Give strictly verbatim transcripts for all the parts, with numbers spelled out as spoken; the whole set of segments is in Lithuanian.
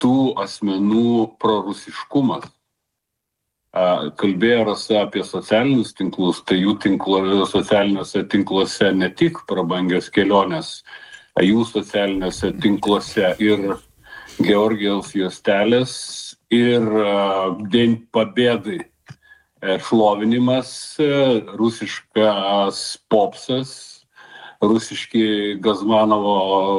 tų asmenų prorusiškumas. Kalbėjo Rasa apie socialinius tinklus, tai jų tinklo, socialiniuose tinkluose ne tik prabangios kelionės, jų socialiniuose tinkluose ir Georgijaus juostelės ir Dien Победы šlovinimas, rusiškas popsas, rusiški Gazmanovo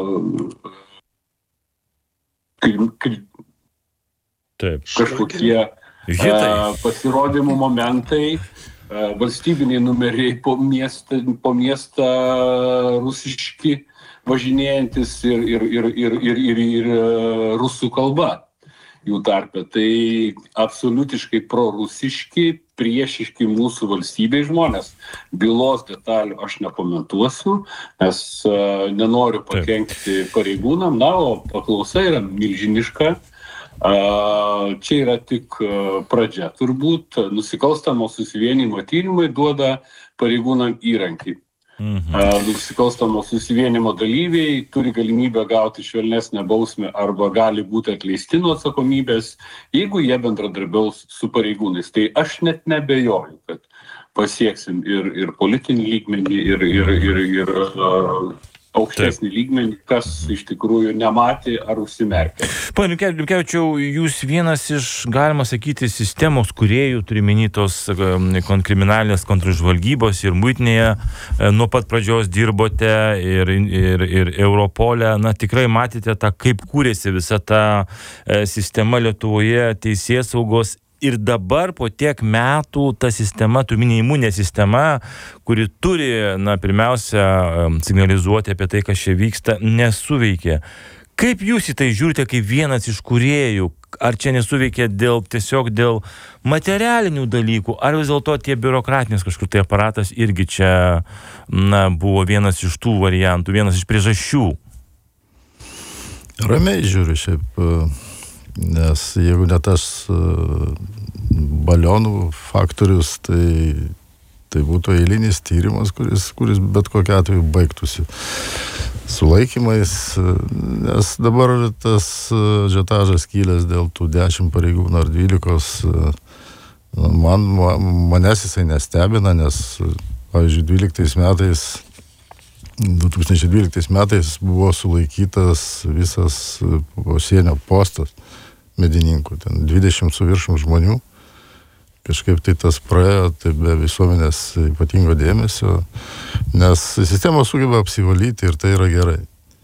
Taip. kažkokie Uh, pasirodymų momentai, uh, valstybiniai numeriai po miestą, po miestą rusiški važinėjantis ir, ir, ir, ir, ir, ir, ir uh, rusų kalba jų tarpe. Tai absoliutiškai prorusiški, priešiški mūsų valstybei žmonės. Bylos detalių aš nekomentuosiu, nes uh, nenoriu pakenkti pareigūnam, na, o paklausa yra milžiniška. Uh, čia yra tik uh, pradžia. Turbūt nusikalstamo susivienimo tyrimai duoda pareigūnam įrankį. Mhm. Uh, nusikalstamo susivienimo dalyviai turi galimybę gauti švelnesnę bausmę arba gali būti atleisti nuo atsakomybės, jeigu jie bendradarbiaus su pareigūnais. Tai aš net nebejoju, kad pasieksim ir, ir politinį lygmenį, ir, ir, ir, ir uh, aukštesnį lygmenį, kas iš tikrųjų nematė ar užsimerkė. Pane Liubkevičiau, jūs vienas iš, galima sakyti, sistemos kūrėjų, turi minytos kriminalinės kontržvalgybos ir muitinėje, nuo pat pradžios dirbote ir, ir, ir Europole. Na, tikrai matėte tą, kaip kūrėsi visa ta sistema Lietuvoje, teisėsaugos. Ir dabar po tiek metų ta sistema, turminė imuninė sistema, kuri turi, na, pirmiausia, signalizuoti apie tai, kas čia vyksta, nesuveikė. Kaip jūs į tai žiūrite kaip vienas iš kūrėjų? Ar čia nesuveikė dėl, tiesiog dėl materialinių dalykų? Ar vis dėlto tie biurokratinės kažkur tai aparatas irgi čia, na, buvo vienas iš tų variantų, vienas iš priežasčių? Ramiai žiūriu šiaip. Nes jeigu ne tas uh, balionų faktorius, tai, tai būtų eilinis tyrimas, kuris, kuris bet kokiu atveju baigtųsi sulaikymais, nes dabar tas uh, žetažas kylęs dėl tų dešimt pareigūnų ar dvylikos, uh, man, man, manęs jisai nestebina, nes, pavyzdžiui, dvyliktais metais du tūkstančiai dvyliktais metais buvo sulaikytas visas pasienio postas medininkų, ten dvidešimt su viršum žmonių. Kažkaip tai tas praėjo, tai be visuomenės ypatingo dėmesio, nes sistema sugeba apsivalyti ir tai yra gerai.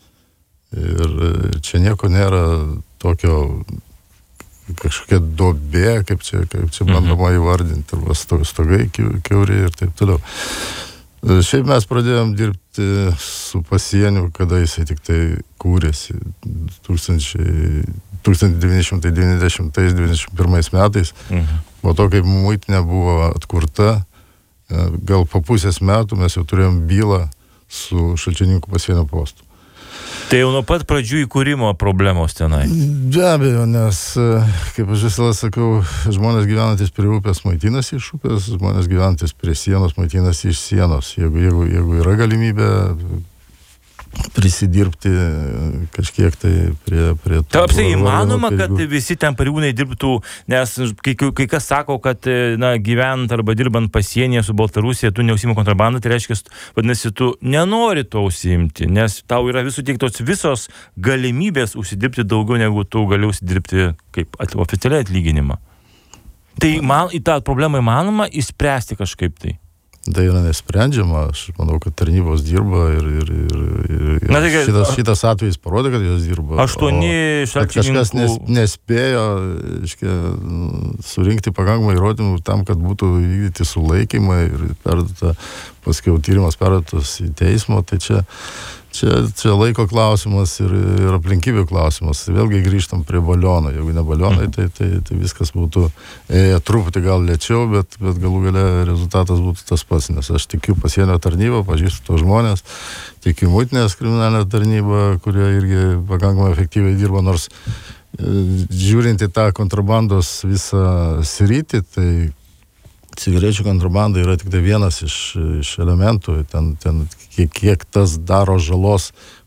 Ir čia nieko nėra tokio kažkokia duobė, kaip čia, kaip čia bandoma įvardinti, arba stogai kiauri ir taip toliau. Šiaip mes pradėjom dirbti su pasieniu, kada jisai tik tai kūrėsi tūkstantis devyni šimtai devyniasdešimtais devyniasdešimt pirmais metais. Mhm. Po to, kaip muitinė buvo atkurta, gal po pusės metų mes jau turėjom bylą su Šalčininkų pasienio postu. Tai jau nuo pat pradžių įkūrimo problemos tenai? Be abejo, nes, kaip aš visą sakau, žmonės gyvenantis prie upės maitinasi iš upės, žmonės gyvenantis prie sienos maitinasi iš sienos. Jeigu, jeigu, jeigu yra galimybė prisidirbti kažkiek tai prie... prie tai apsiai įmanoma, kad visi ten pareigūnai dirbtų, nes kai, kai kas sako, kad na, gyvenant arba dirbant pasienyje su Baltarusija, tu neužsiimi kontrabandą, tai reiškia, vadinasi, tu nenori to užsiimti, nes tau yra visų tiek tos visos galimybės užsidirbti daugiau, negu tu gali užsidirbti kaip oficialiai atlyginimą. Tai man į tą problemą įmanoma įspręsti kažkaip tai? Tai yra nesprendžiama, aš manau, kad tarnybos dirba ir, ir, ir, ir Na, tai, šitas, šitas atvejis parodė, kad jos dirba. Aštuoni šalčininkų. Kažkas nes, nespėjo iškia, surinkti pakankamai įrodymų tam, kad būtų įvykdyti sulaikymai ir perduota, paskiau tyrimas perduotas į teismo, tai čia Čia, čia laiko klausimas ir, ir aplinkybių klausimas. Vėlgi grįžtam prie baliono. Jeigu ne balionai, tai, tai, tai viskas būtų e, truputį gal lėčiau, bet, bet galų gale rezultatas būtų tas pats. Nes aš tikiu pasienio tarnybą, pažįstu tos žmonės, tikiu muitinės kriminalinę tarnybą, kurie irgi pakankamai efektyviai dirba, nors e, žiūrint į tą kontrabandos visą sritį, tai cigarečių kontrabanda yra tik tai vienas iš, iš elementų, ten, ten kiek, kiek tas daro žalos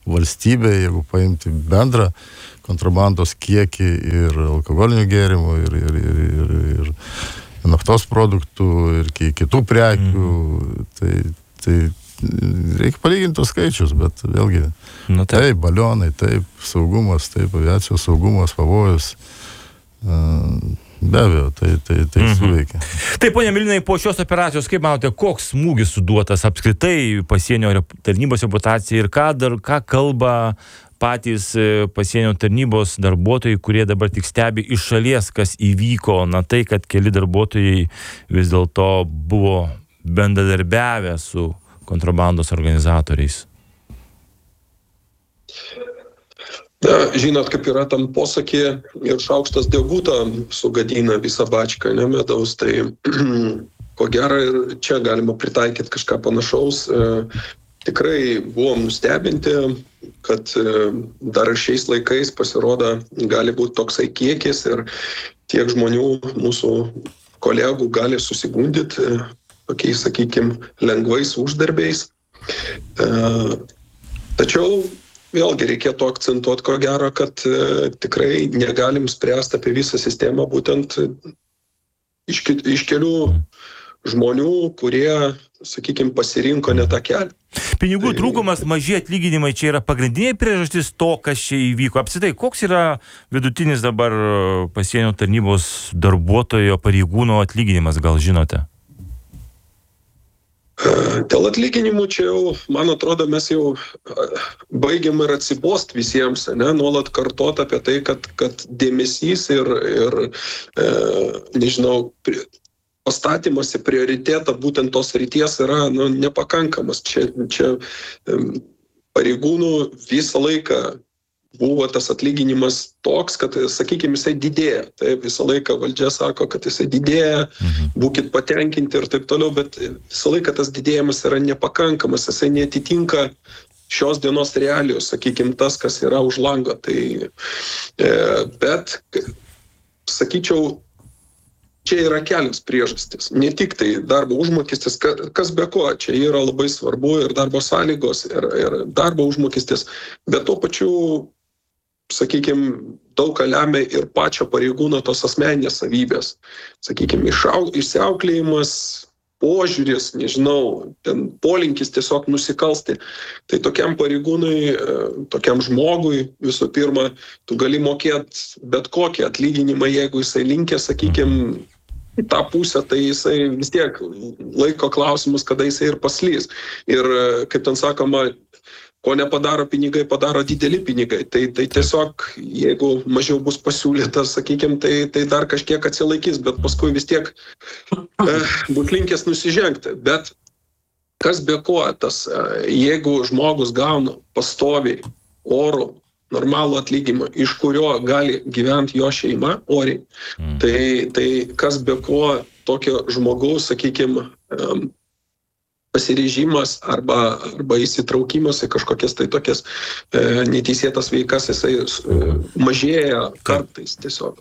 valstybė, jeigu paimti bendrą kontrabandos kiekį ir alkoholinių gėrimų, ir, ir, ir, ir, ir naftos produktų, ir kitų prekių, mm. tai, tai reikia palyginti tos skaičius, bet vėlgi, nu, taip. taip, balionai, taip, saugumas, taip, aviacijos saugumas, pavojus, be abejo, tai, tai, tai mhm. suveikia. Taip, ponia Milinai, po šios operacijos, kaip manote, koks smūgis suduotas apskritai pasienio tarnybos reputacijai ir ką, dar, ką kalba patys pasienio tarnybos darbuotojai, kurie dabar tik stebi iš šalies, kas įvyko, na tai, kad keli darbuotojai vis dėlto buvo bendradarbiavę su kontrabandos organizatoriais? Na, žinot, kaip yra tam posakė, ir šaukštas deguto sugadina visą bačką, ne, medaus, tai ko gero ir čia galima pritaikyti kažką panašaus. Tikrai buvom nustebinti, kad dar šiais laikais pasirodo gali būti toksai kiekis ir tiek žmonių, mūsų kolegų gali susigundyti tokiais, sakykime, lengvais uždarbiais. Tačiau vėlgi reikėtų akcentuoti, ko gero, kad e, tikrai negalim spręsti apie visą sistemą būtent iš, iš kelių žmonių, kurie, sakykime, pasirinko ne tą kelią. Pinigų trūkumas, maži atlyginimai čia yra pagrindinė priežastis to, kas čia įvyko. Apsitai, koks yra vidutinis dabar pasienio tarnybos darbuotojo pareigūno atlyginimas, gal žinote? Dėl atlyginimų čia jau, man atrodo, mes jau baigiam ir atsibost visiems, ne, nuolat kartot apie tai, kad, kad dėmesys ir, ir e, nežinau, pastatymas į prioritetą būtent tos ryties yra nu, nepakankamas. Čia, čia pareigūnų visą laiką buvo tas atlyginimas toks, kad, sakykime, jisai didėja. Taip, visą laiką valdžia sako, kad jisai didėja, mhm. būkit patenkinti ir taip toliau, bet visą laiką tas didėjimas yra nepakankamas, jisai neatitinka šios dienos realijos, sakykime, tas, kas yra už lango. Tai, e, bet, sakyčiau, čia yra kelios priežastys. Ne tik tai darbo užmokestis, kas be ko, čia yra labai svarbu ir darbo sąlygos, ir, ir darbo užmokestis, bet tuo pačiu, sakykime, daug ką lemia ir pačio pareigūno tos asmeninės savybės. Sakykime, išsiauklėjimas, požiūris, nežinau, ten polinkis tiesiog nusikalsti. Tai tokiam pareigūnui, tokiam žmogui, visų pirma, tu gali mokėti bet kokį atlyginimą, jeigu jisai linkė, sakykime, į tą pusę, tai jisai vis tiek laiko klausimus, kada jisai ir paslys. Ir, kaip ten sakoma, ko nepadaro pinigai, padaro dideli pinigai. Tai, tai tiesiog, jeigu mažiau bus pasiūlytas, sakykime, tai, tai dar kažkiek atsilaikys, bet paskui vis tiek e, būt linkęs nusižengti. Bet kas be ko, tas, jeigu žmogus gauna pastoviai orų, normalų atlyginimą, iš kurio gali gyventi jo šeima oriai, mm. tai, tai kas be ko tokio žmogaus, sakykime, um, pasiryžimas arba, arba įsitraukimas į kažkokias tai tokias e, neteisėtas veikas, jisai e, mažėja kartais tiesiog.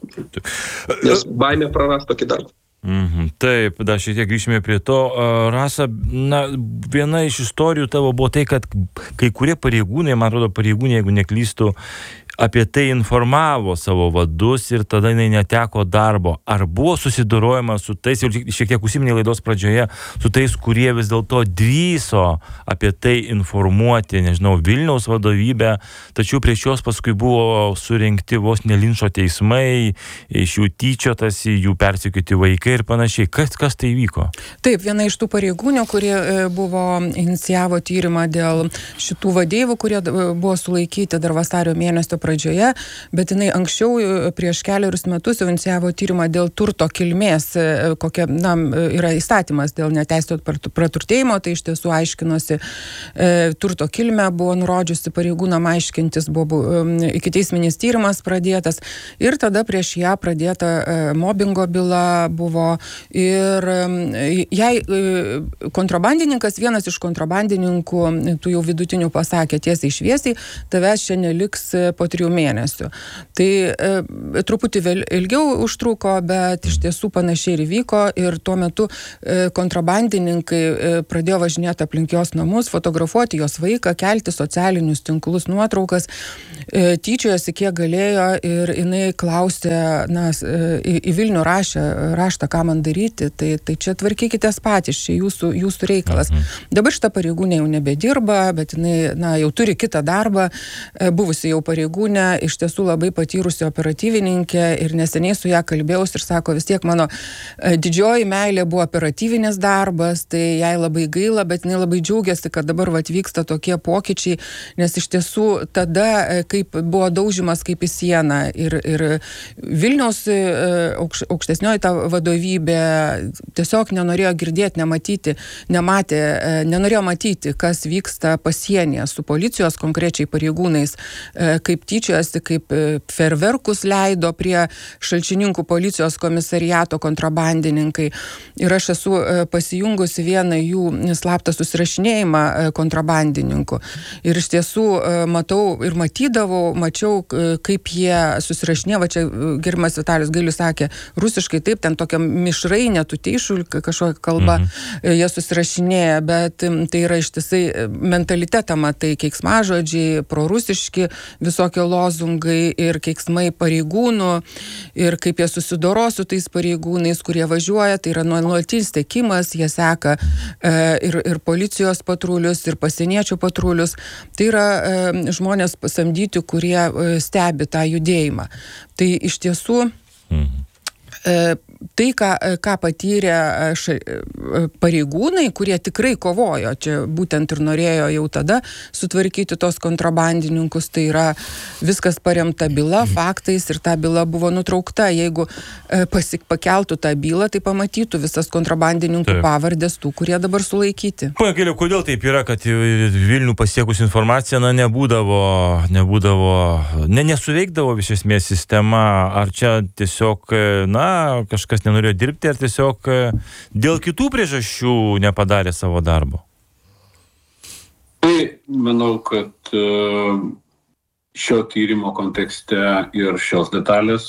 Nes baimė prarast tokį darbą. Mhm, taip, dar šiek tiek grįžime prie to. Rasa, na, viena iš istorijų tavo buvo tai, kad kai kurie pareigūnai, man atrodo pareigūnai, jeigu neklystu, apie tai informavo savo vadus ir tada jinai neteko darbo. Ar buvo susidorojama su tais, jau šiek tiek užsiminė laidos pradžioje, su tais, kurie vis dėlto drįso apie tai informuoti, nežinau, Vilniaus vadovybę, tačiau prieš juos paskui buvo surinkti vos ne linčo teismai, iš jų tyčiotasi, jų persekioti vaikai ir panašiai. Kas, kas tai vyko? Taip, viena iš tų pareigūnių, kurie buvo inicijavo tyrimą dėl šitų vadėjų, kurie buvo sulaikyti dar vasario mėnesio pradžioje, bet jinai anksčiau prieš keliarius metus jau inicijavo tyrimą dėl turto kilmės, kokia, na, yra įstatymas dėl neteisėto praturtėjimo, tai iš tiesų aiškinosi e, turto kilmę, buvo nurodžiusi pareigūnam aiškintis, buvo e, ikiteisminis tyrimas pradėtas ir tada prieš ją pradėta e, mobingo byla buvo ir e, jai e, kontrabandininkas, vienas iš kontrabandininkų, tų jau vidutinių pasakė tiesiai šviesiai, tavęs čia neliks po trijų mėnesių. Tai e, truputį vėl, ilgiau užtruko, bet iš tiesų panašiai ir vyko ir tuo metu e, kontrabandininkai e, pradėjo važinėti aplink jos namus, fotografuoti jos vaiką, kelti socialinius tinklus, nuotraukas, e, tyčiojosi kiek galėjo ir jinai klausė, na, į, į Vilnių rašė, raštą, ką man daryti, tai, tai čia tvarkykitės patys, čia jūsų, jūsų reikalas. Mhm. Dabar šita pareigūnė jau nebedirba, bet jinai, na, jau turi kitą darbą, buvusi jau pareigūnė, iš tiesų labai patyrusi operatyvininkė ir neseniai su ją kalbėjausi ir sako, vis tiek mano didžioji meilė buvo operatyvinis darbas, tai jai labai gaila, bet jinai labai džiaugiasi, kad dabar vat vyksta tokie pokyčiai, nes iš tiesų tada, kaip buvo daužimas kaip į sieną ir, ir Vilniaus aukš, aukštesnioji ta vadovybė tiesiog nenorėjo girdėti, nematyti, nematė, nenorėjo matyti, kas vyksta pasienyje su policijos konkrečiai pareigūnais, kaip tyčiojasi, kaip ferverkus leido prie Šalčininkų policijos komisariato kontrabandininkai. Ir aš esu pasijungusi vieną jų slaptą susirašinėjimą kontrabandininkų. Ir iš tiesų matau ir matydavau, mačiau, kaip jie susirašinėjo, va čia gerbiamas Vitalijus Gailius sakė, rusiškai taip, ten tokia mišrainė, tuteišų kažkokia kalba, mhm. jie susirašinėja, bet tai yra ištisai mentalitetą matai, keiksmažodžiai, prorusiški visokie lozungai ir keiksmai pareigūnų ir kaip jie susidoro su tais pareigūnais, kurie važiuoja, tai yra nuolatinis tekimas, jie seka e, ir, ir policijos patrulius, ir pasieniečių patrulius. Tai yra e, žmonės pasamdyti, kurie e, stebi tą judėjimą. Tai iš tiesų mhm. tai, ką, ką patyrė ša, pareigūnai, kurie tikrai kovojo, čia būtent ir norėjo jau tada sutvarkyti tos kontrabandininkus, tai yra viskas paremta byla, faktais ir ta byla buvo nutraukta. Jeigu pasik, pakeltų tą bylą, tai pamatytų visas kontrabandininkų taip. Pavardės tų, kurie dabar sulaikyti. Pone Gailiau, kodėl taip yra, kad Vilnių pasiekus informacija, na, nebūdavo, nebūdavo, ne, nesuveikdavo iš esmės sistema, ar čia tiesiog, na, kažkas nenorėjo dirbti, ar tiesiog dėl kitų priežasčių nepadarė savo darbo? Tai manau, kad šio tyrimo kontekste ir šios detalės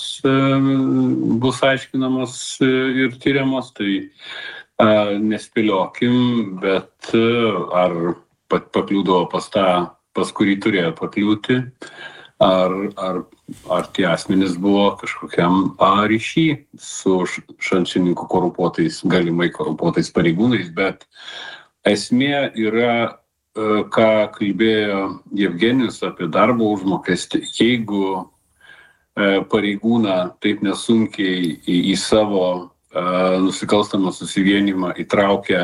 bus aiškinamos ir tyriamos, tai nespėliokim, bet ar pakliūdavo pas tą, pas kurį turėjo pakliūti, ar, ar, ar tie asmenys buvo kažkokiam ryšy su Šalčininkų korumpuotais, galimai korumpuotais pareigūnais, bet esmė yra, ką kalbėjo Jevgenijus apie darbo užmokestį. Jeigu pareigūną taip nesunkiai į, į savo nusikalstamą susivienimą įtraukia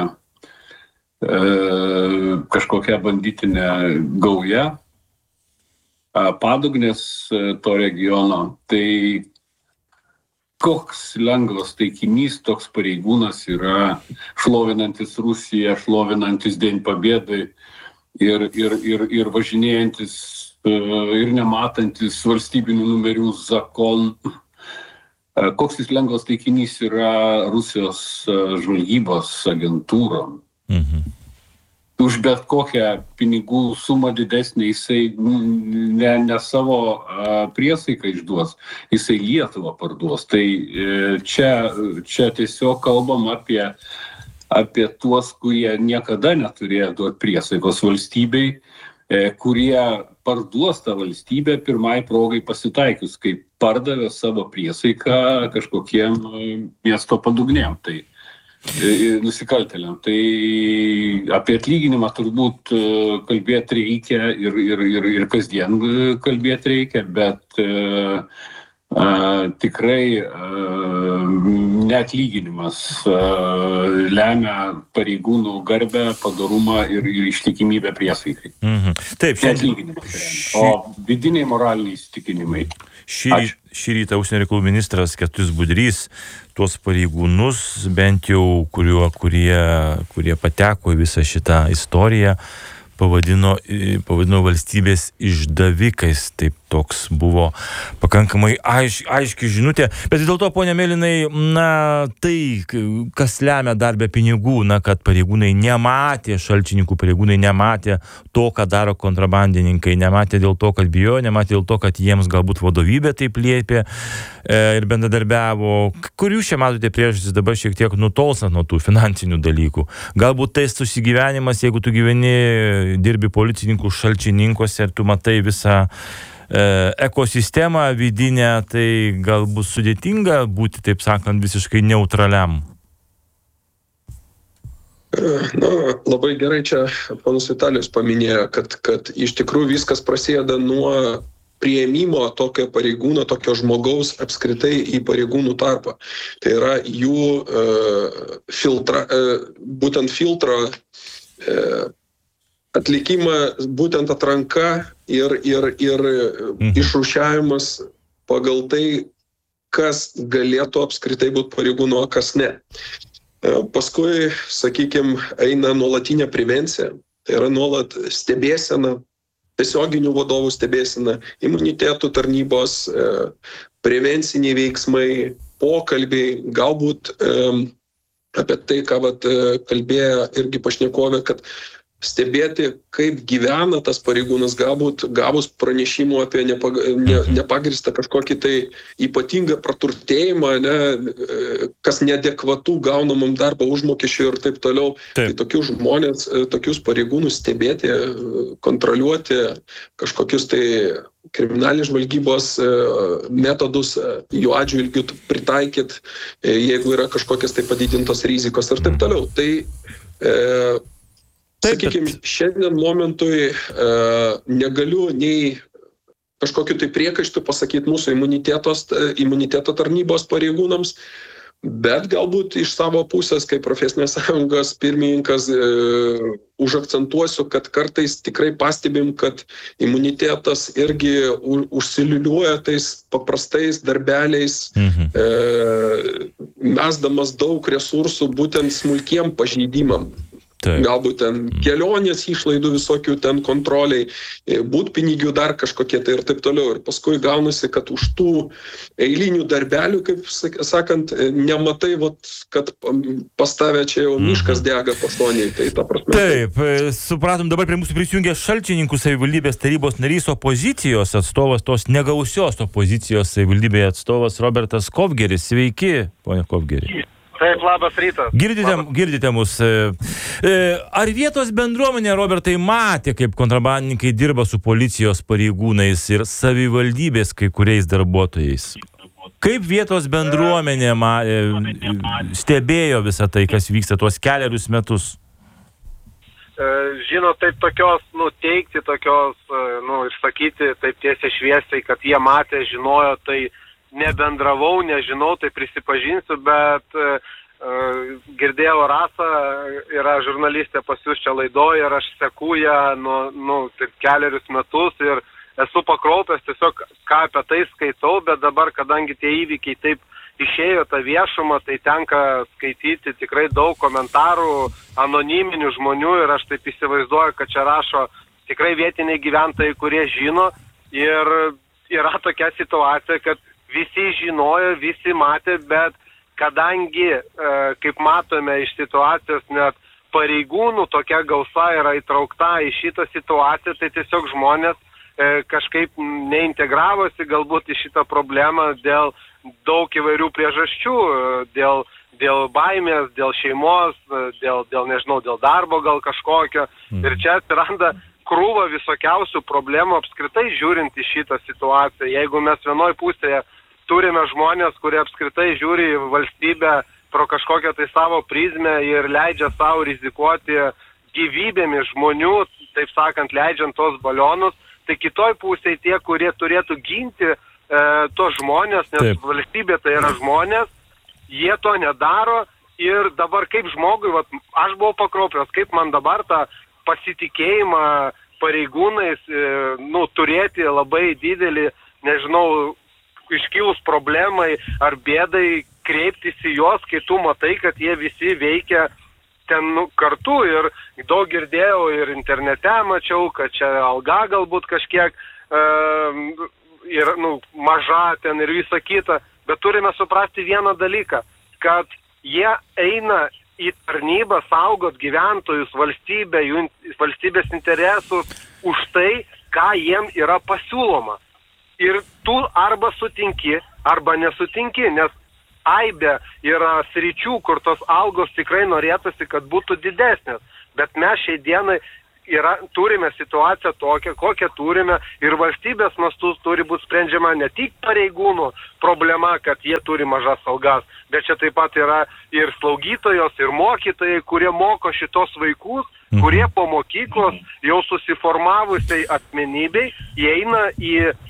kažkokia banditinė gauja, padugnės to regiono, tai koks lengvas taikinys toks pareigūnas yra šlovinantis Rusiją, šlovinantis Dien Победai ir, ir, ir, ir važinėjantis ir nematantis valstybinių numerių zakon. Koks jis lengvas taikinys yra Rusijos žvalgybos agentūrom. Mhm. Už bet kokią pinigų sumą didesnį jisai ne, ne savo a, priesaiką išduos, jisai Lietuvą parduos. Tai e, čia, čia tiesiog kalbam apie, apie tuos, kurie niekada neturėjo duoti priesaikos valstybei, e, kurie parduos tą valstybę pirmai progai pasitaikius, kaip pardavė savo priesaiką kažkokiem miesto padugnėm. Tai nusikaltėliam. Tai apie atlyginimą turbūt kalbėti reikia ir, ir, ir, ir kasdien kalbėti reikia, bet a, tikrai a, neatlyginimas a, lemia pareigūnų garbę, padorumą ir, ir ištikimybę priesaikai. Mhm. Taip, neatlyginimas, ši... o vidiniai moraliniai įsitikinimai. Šį, šį rytą užsienio reikalų ministras Kęstutis Budrys tuos pareigūnus, bent jau kuriuo, kurie, kurie pateko į visą šitą istoriją, pavadino, pavadino valstybės išdavikais. Taip toks buvo pakankamai aiš, aiški žinutė. Bet vis dėlto, ponia Mėlynai, na, tai, kas lemia dar be pinigų, na, kad pareigūnai nematė, šalčininkų pareigūnai nematė to, ką daro kontrabandininkai, nematė dėl to, kad bijo, nematė dėl to, kad jiems galbūt vadovybė taip liepė e, ir bendradarbiavo. Kur jūs čia matote priežastis dabar šiek tiek nutolstant nuo tų finansinių dalykų? Galbūt tai susigyvenimas, jeigu tu gyveni, dirbi policininkų šalčininkuose ir tu matai visą ekosistemą vidinę, tai galbūt sudėtinga būti, taip sakant, visiškai neutraliam. Na, labai gerai čia ponas Vitalijus paminėjo, kad, kad iš tikrųjų viskas prasideda nuo priėmimo tokio pareigūno, tokio žmogaus apskritai į pareigūnų tarpą. Tai yra jų uh, filtra, uh, būtent filtro uh, atlikimą, būtent atranka ir, ir, ir mhm. išrūšiavimas pagal tai, kas galėtų apskritai būti pareigūnu, o kas ne. Paskui, sakykime, eina nuolatinė prevencija, tai yra nuolat stebėsena, tiesioginių vadovų stebėsena, imunitetų tarnybos, prevenciniai veiksmai, pokalbiai, galbūt apie tai, ką vat, kalbėjo irgi pašnekovė, kad stebėti, kaip gyvena tas pareigūnas, galbūt gavus pranešimų apie nepag... ne, nepagrįstą kažkokį tai ypatingą praturtėjimą, ne, kas neadekvatų gaunamam darbo užmokesčiui ir taip toliau. Taip. Tai tokius žmonės, tokius pareigūnus stebėti, kontroliuoti, kažkokius tai kriminalinės žvalgybos metodus jų atžvilgiu pritaikyti, jeigu yra kažkokios tai padidintos rizikos ir taip toliau. Tai e, sakykime, šiandien momentui e, negaliu nei kažkokiu tai priekaištu pasakyti mūsų imuniteto tarnybos pareigūnams, bet galbūt iš savo pusės, kaip profesinės sąjungos pirmininkas, e, užakcentuosiu, kad kartais tikrai pastebim, kad imunitetas irgi u, užsiliuliuoja tais paprastais darbeliais, mhm. e, mesdamas daug resursų būtent smulkiem pažeidimam. Taip. Galbūt ten kelionės išlaidų visokių ten kontroliai, būtpinigių dar kažkokie tai ir taip toliau. Ir paskui gaunasi, kad už tų eilinių darbelių, kaip sakant, nematai, vat, kad pas tave čia jau miškas dega pašoniai. Tai ta prasme. Taip, supratom, dabar prie mūsų prisijungė Šalčininkų savivaldybės tarybos narys, opozicijos atstovas, tos negausios opozicijos savivaldybėje atstovas Robertas Kovgeris. Sveiki, ponia Kovgeri. Taip, labas rytas. Girdite, labas. girdite mus. Ar vietos bendruomenė, Robertai, matė, kaip kontrabandininkai dirba su policijos pareigūnais ir savivaldybės kai kuriais darbuotojais? Kaip vietos bendruomenė ma, stebėjo visą tai, kas vyksta tuos keliarius metus? Žinot, taip tokios, nu, teikti tokios, nu, ir sakyti taip tiesiai šviesiai, kad jie matė, žinojo, tai nebendravau, nežinau, tai prisipažinsiu, bet uh, girdėjau Rasą, yra žurnalistė pas jūs čia laidoje ir aš seku ją nu, nu, taip keliarius metus ir esu pakraupęs tiesiog, ką apie tai skaitau, bet dabar, kadangi tie įvykiai taip išėjo tą viešumą, tai tenka skaityti tikrai daug komentarų, anoniminių žmonių ir aš taip įsivaizduoju, kad čia rašo tikrai vietiniai gyventojai, kurie žino ir yra tokia situacija, kad visi žinojo, visi matė, bet kadangi, e, kaip matome iš situacijos, net pareigūnų tokia gausa yra įtraukta į šitą situaciją, tai tiesiog žmonės e, kažkaip neintegravosi galbūt į šitą problemą dėl daug įvairių priežasčių, dėl, dėl baimės, dėl šeimos, dėl, dėl, nežinau, dėl darbo gal kažkokio. Mm. Ir čia atsiranda krūva visokiausių problemų apskritai žiūrint į šitą situaciją. Jeigu mes vienoj pusėje turime žmonės, kurie apskritai žiūri į valstybę pro kažkokią tai savo prizmę ir leidžia savo rizikuoti gyvybėmis žmonių, taip sakant, leidžiant tos balionus, tai kitoj pusėje tie, kurie turėtų ginti e, tos žmonės, nes taip. Valstybė tai yra žmonės, jie to nedaro ir dabar kaip žmogui, vat, aš buvau pakraupęs, kaip man dabar tą pasitikėjimą pareigūnais, e, nu, turėti labai didelį, nežinau, iškilus problemai ar bėdai kreiptis į juos, kai tu matai, kad jie visi veikia ten nu, kartu ir daug girdėjau ir internete mačiau, kad čia alga galbūt kažkiek e, ir nu, maža ten ir visa kita, bet turime suprasti vieną dalyką, kad jie eina į tarnybą saugot gyventojus, valstybę, jų, valstybės interesus už tai, ką jiem yra pasiūloma. Ir tu arba sutinki, arba nesutinki, nes aibė yra sričių, kur tos algos tikrai norėtųsi, kad būtų didesnės. Bet mes šiai dienai yra, turime situaciją tokią, kokią turime, ir valstybės mastus turi būti sprendžiama ne tik pareigūnų problema, kad jie turi mažas algas, bet čia taip pat yra ir slaugytojos, ir mokytojai, kurie moko šitos vaikus, mhm. kurie po mokyklos jau susiformavusiai asmenybei įeina į